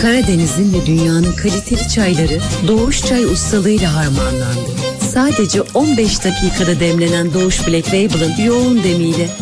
Karadeniz'in ve dünyanın kaliteli çayları Doğuş Çay ustalığıyla harmanlandı. Sadece 15 dakikada demlenen Doğuş Black Label'ın yoğun demiyle